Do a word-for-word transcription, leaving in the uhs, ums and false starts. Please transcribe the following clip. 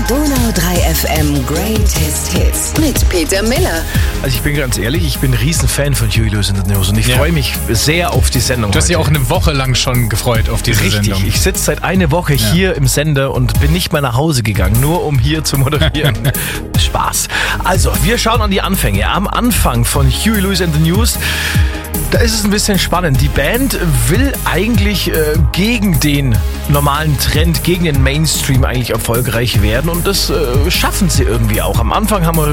Donau drei F M Greatest Hits mit Peter Miller. Also ich bin ganz ehrlich, ich bin ein Riesenfan von Huey Lewis and the News und ich ja. freue mich sehr auf die Sendung. Du hast dich heute. auch eine Woche lang schon gefreut auf diese Richtig, Sendung. ich sitze seit einer Woche ja. hier im Sender und bin nicht mal nach Hause gegangen, nur um hier zu moderieren. Spaß. Also, wir schauen an die Anfänge. Am Anfang von Huey Lewis and the News, da ist es ein bisschen spannend. Die Band will eigentlich äh, gegen den normalen Trend, gegen den Mainstream eigentlich erfolgreich werden und das äh, schaffen sie irgendwie auch. Am Anfang haben wir